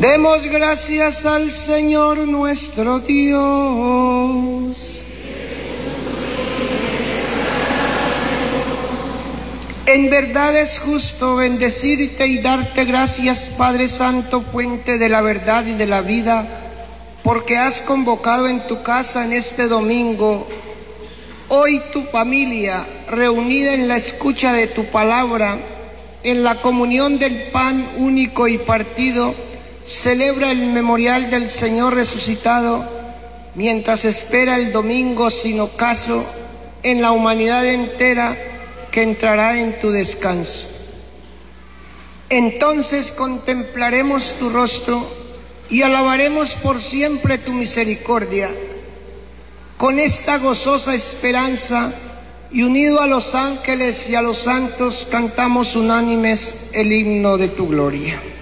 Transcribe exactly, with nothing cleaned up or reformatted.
Demos gracias al Señor nuestro Dios. En verdad es justo bendecirte y darte gracias, Padre Santo, fuente de la verdad y de la vida, porque has convocado en tu casa en este domingo, hoy tu familia, reunida en la escucha de tu palabra, en la comunión del pan único y partido, celebra el memorial del Señor resucitado, mientras espera el domingo sin ocaso en la humanidad entera que entrará en tu descanso. Entonces contemplaremos tu rostro y alabaremos por siempre tu misericordia. Con esta gozosa esperanza y unido a los ángeles y a los santos, cantamos unánimes el himno de tu gloria.